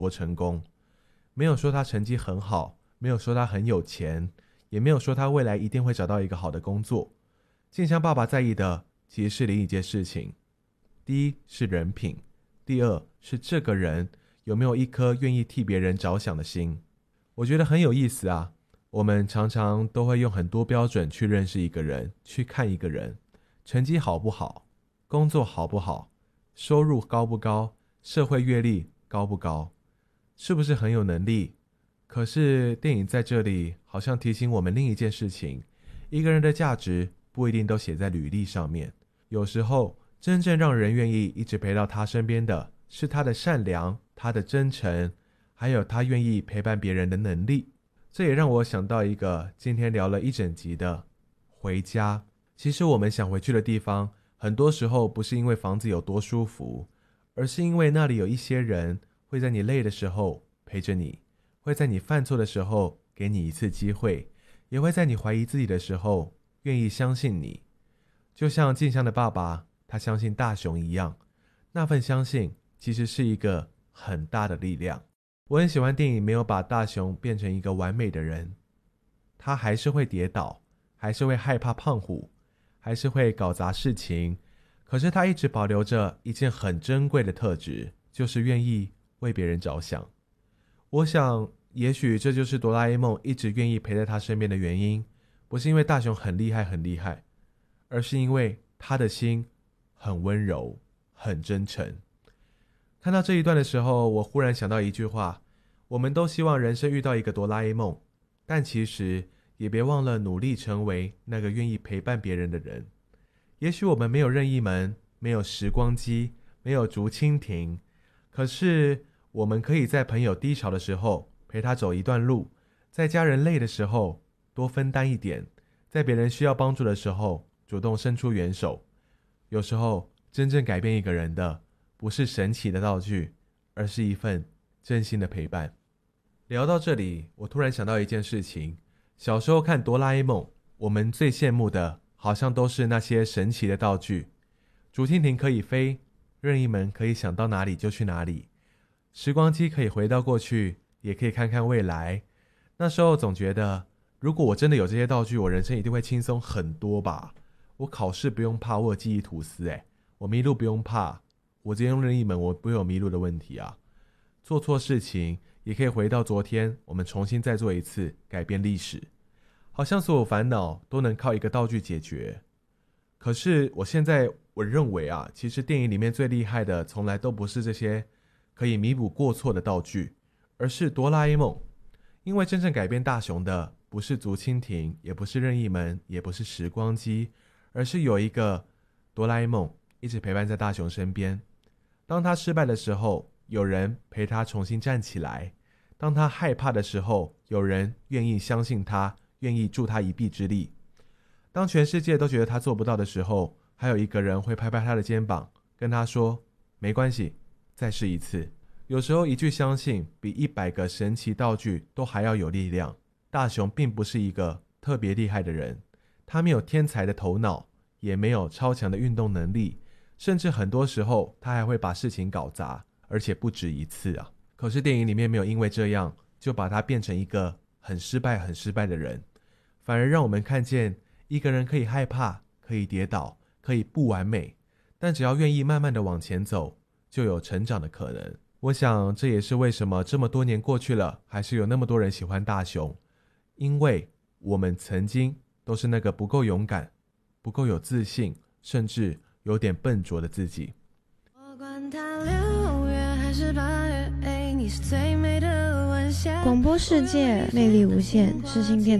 多成功，没有说他成绩很好，没有说他很有钱，也没有说他未来一定会找到一个好的工作。静香爸爸在意的其实是另一件事情，第一是人品，第二是这个人有没有一颗愿意替别人着想的心。我觉得很有意思啊，我们常常都会用很多标准去认识一个人，去看一个人，成绩好不好，工作好不好，收入高不高，社会阅历高不高，是不是很有能力。可是电影在这里好像提醒我们另一件事情，一个人的价值不一定都写在履历上面，有时候真正让人愿意一直陪到他身边的是他的善良，他的真诚，还有他愿意陪伴别人的能力。这也让我想到一个今天聊了一整集的回家。其实我们想回去的地方，很多时候不是因为房子有多舒服，而是因为那里有一些人会在你累的时候陪着你，会在你犯错的时候给你一次机会，也会在你怀疑自己的时候愿意相信你。就像静香的爸爸，他相信大雄一样，那份相信其实是一个很大的力量。我很喜欢电影没有把大雄变成一个完美的人，他还是会跌倒，还是会害怕胖虎，还是会搞砸事情，可是他一直保留着一件很珍贵的特质，就是愿意为别人着想。我想也许这就是哆啦 A 梦一直愿意陪在他身边的原因，不是因为大雄很厉害很厉害，而是因为他的心很温柔，很真诚。看到这一段的时候，我忽然想到一句话，我们都希望人生遇到一个哆啦 A 梦，但其实也别忘了努力成为那个愿意陪伴别人的人。也许我们没有任意门，没有时光机，没有竹蜻蜓，可是我们可以在朋友低潮的时候陪他走一段路，在家人累的时候多分担一点，在别人需要帮助的时候主动伸出援手。有时候真正改变一个人的不是神奇的道具，而是一份真心的陪伴。聊到这里，我突然想到一件事情，小时候看哆啦 A 梦，我们最羡慕的好像都是那些神奇的道具，竹蜻蜓可以飞，任意门可以想到哪里就去哪里，时光机可以回到过去，也可以看看未来。那时候总觉得，如果我真的有这些道具，我人生一定会轻松很多吧。我考试不用怕，我有记忆吐司我迷路不用怕，我直接用任意门，我不会有迷路的问题啊。做错事情也可以回到昨天，我们重新再做一次，改变历史。好像所有烦恼都能靠一个道具解决。可是我认为啊，其实电影里面最厉害的从来都不是这些可以弥补过错的道具，而是哆啦 A 梦。因为真正改变大雄的不是竹蜻蜓，也不是任意门，也不是时光机，而是有一个哆啦 A 梦一直陪伴在大雄身边。当他失败的时候，有人陪他重新站起来；当他害怕的时候，有人愿意相信他，愿意助他一臂之力。当全世界都觉得他做不到的时候，还有一个人会拍拍他的肩膀，跟他说没关系，再试一次。有时候一句相信比100个神奇道具都还要有力量。大雄并不是一个特别厉害的人，他没有天才的头脑，也没有超强的运动能力，甚至很多时候他还会把事情搞砸，而且不止一次啊。可是电影里面没有因为这样就把他变成一个很失败的人，反而让我们看见一个人可以害怕，可以跌倒，可以不完美，但只要愿意慢慢的往前走，就有成长的可能。我想这也是为什么这么多年过去了，还是有那么多人喜欢大雄，因为我们曾经都是那个不够勇敢，不够有自信，甚至有点笨拙的自己。 我管它6月还是8月，你是最美的晚霞。广播世界魅力无限，世新电